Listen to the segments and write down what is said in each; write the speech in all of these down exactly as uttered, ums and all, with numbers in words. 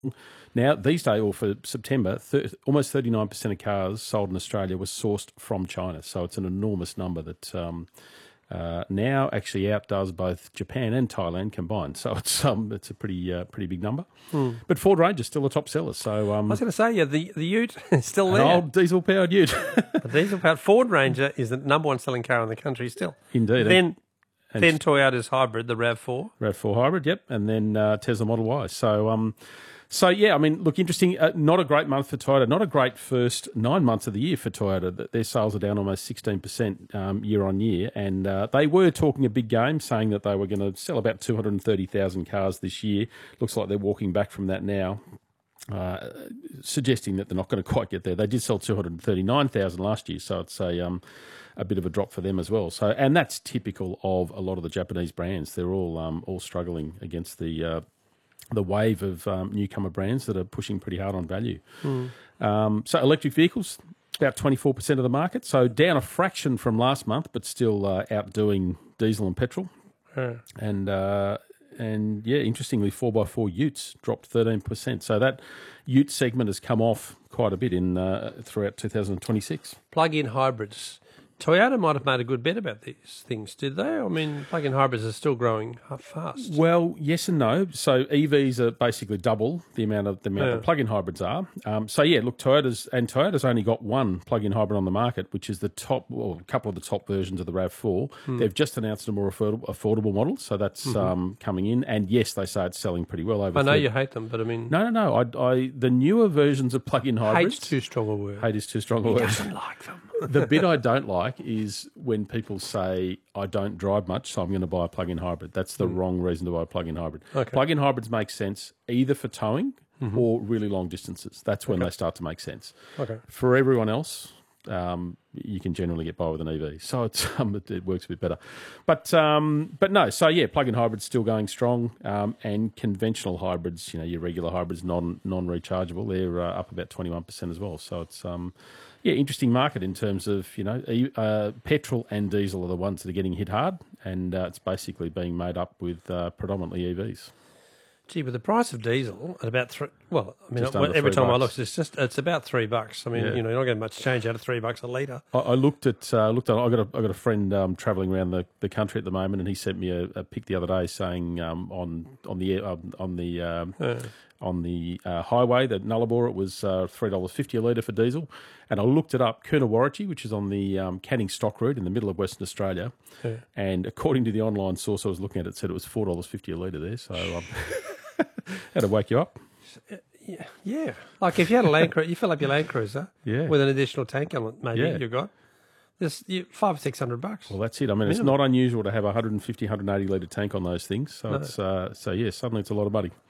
Now, these days, or for September, th- almost thirty-nine percent of cars sold in Australia were sourced from China. So it's an enormous number that um, uh, now actually outdoes both Japan and Thailand combined. So it's um, it's a pretty uh, pretty big number. Hmm. But Ford Ranger is still a top seller. So um, I was going to say, yeah, the, the Ute is still an there. old diesel-powered ute. The diesel-powered Ford Ranger is the number one selling car in the country still. Indeed. Then, And then Toyota's hybrid, the RAV four. RAV four hybrid, yep, and then uh, Tesla Model Y. So, um, so yeah, I mean, look, interesting. Uh, not a great month for Toyota. Not a great first nine months of the year for Toyota. Their sales are down almost sixteen percent um, year on year, and uh, they were talking a big game, saying that they were going to sell about two hundred thirty thousand cars this year. Looks like they're walking back from that now. Uh, suggesting that they're not going to quite get there. They did sell two hundred thirty-nine thousand last year, so it's a um, a bit of a drop for them as well. So, and that's typical of a lot of the Japanese brands. They're all um, all struggling against the uh, the wave of um, newcomer brands that are pushing pretty hard on value. Mm. Um, so, electric vehicles, about twenty-four percent of the market. So, down a fraction from last month, but still uh, outdoing diesel and petrol. Yeah. And uh, And, yeah, interestingly, four by four utes dropped thirteen percent. So that ute segment has come off quite a bit in uh, throughout two thousand twenty-six. Plug-in hybrids. Toyota might have made a good bet about these things, did they? I mean, plug-in hybrids are still growing fast. Well, yes and no. So E Vs are basically double the amount of the amount Yeah. that plug-in hybrids are. Um, so yeah, look, Toyota's and Toyota's only got one plug-in hybrid on the market, which is the top, well, a couple of the top versions of the RAV four. Hmm. They've just announced a more affordable, affordable model, so that's Mm-hmm. um, coming in. And yes, they say it's selling pretty well over. I know thirty you hate them, but I mean, No, no, no. I, I the newer versions of plug-in hybrids. hate's too strong a word. Hate is too strong a He word. doesn't like them. The bit I don't like is when people say, I don't drive much, so I'm going to buy a plug-in hybrid. That's the wrong reason to buy a plug-in hybrid. Okay. Plug-in hybrids make sense either for towing or really long distances. That's when they start to make sense. Okay. For everyone else, um, you can generally get by with an E V. So it's, um, it, it works a bit better. But um, but no, so yeah, plug-in hybrids still going strong, um, and conventional hybrids, you know, your regular hybrids, non, non-rechargeable, they're uh, up about twenty-one percent as well. So it's... Um, Yeah, interesting market in terms of, you know, uh, petrol and diesel are the ones that are getting hit hard, and uh, it's basically being made up with uh, predominantly E Vs. Gee, with the price of diesel at about three, well, I mean, Just under every three time I bucks. look, it's just it's about three bucks. I mean, Yeah. you know, you're not getting much change out of three bucks a litre. I, I looked at, uh, looked at. I got a, I got a friend um, travelling around the, the country at the moment, and he sent me a, a pic the other day saying um, on on the air- um, on the um, Yeah. on the uh, highway, the Nullarbor, it was uh, three dollars fifty a litre for diesel. And I looked it up, Coonawarra, which is on the um, Canning Stock Route in the middle of Western Australia. Yeah. And according to the online source I was looking at, it said it was four dollars fifty a litre there. So um, had to wake you up. Yeah, yeah. Like if you had a Land Cruiser, you fill up your Land Cruiser Yeah. with an additional tank on it, maybe Yeah. you've got. There's you, five, six hundred bucks. Well, that's it. I mean, it's Minimum. not unusual to have a one hundred fifty, one hundred eighty litre tank on those things. So, No. it's uh, so yeah, suddenly it's a lot of money.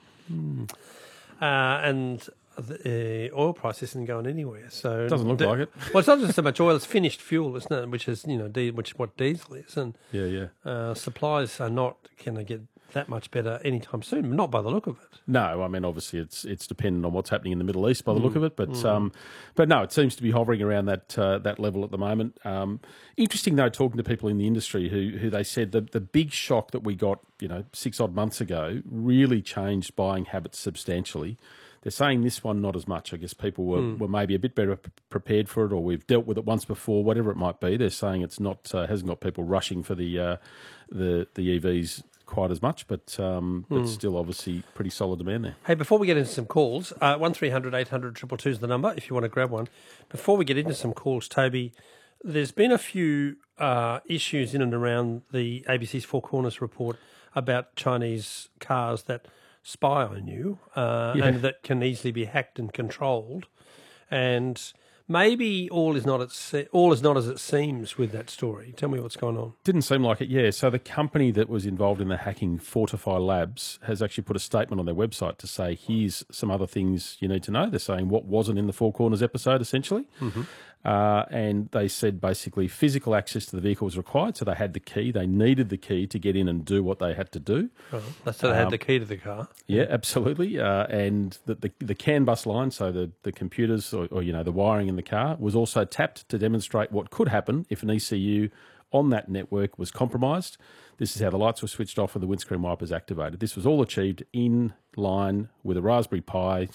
Uh, and the uh, oil price isn't going anywhere. So Doesn't look the- like it. Well, it's not just so much oil; it's finished fuel, isn't it? Which is you know, di- which is what diesel is, and Yeah, yeah. uh, supplies are not going to get that much better anytime soon. Not by the look of it. No, I mean obviously it's it's dependent on what's happening in the Middle East by the Mm. look of it, but um, but no, it seems to be hovering around that uh, that level at the moment. Um, interesting though, talking to people in the industry who who they said that the big shock that we got, you know, six odd months ago really changed buying habits substantially. They're saying this one not as much. I guess people were, Mm. were maybe a bit better p- prepared for it, or we've dealt with it once before, whatever it might be. They're saying it's not uh, hasn't got people rushing for the uh, the the E Vs quite as much, but um, but still obviously pretty solid demand there. Hey, before we get into some calls, uh, one three hundred eight hundred two two two is the number if you want to grab one. Before we get into some calls, Toby, there's been a few uh, issues in and around the A B C's Four Corners report about Chinese cars that spy on you uh, Yeah. and that can easily be hacked and controlled. And maybe all is not at se- all is not as it seems with that story. Tell me what's going on. Didn't seem like it, yeah. So the company that was involved in the hacking, Fortify Labs, has actually put a statement on their website to say, here's some other things you need to know. They're saying what wasn't in the Four Corners episode, essentially. Mm-hmm. Uh, and they said basically physical access to the vehicle was required, so they had the key. They needed the key to get in and do what they had to do. Right. That's so they had Um, the key to the car. Yeah, absolutely. Uh, and the, the the CAN bus line, so the, the computers or, or, you know, the wiring in the car was also tapped to demonstrate what could happen if an E C U on that network was compromised. This is how the lights were switched off and the windscreen wipers activated. This was all achieved in line with a Raspberry Pi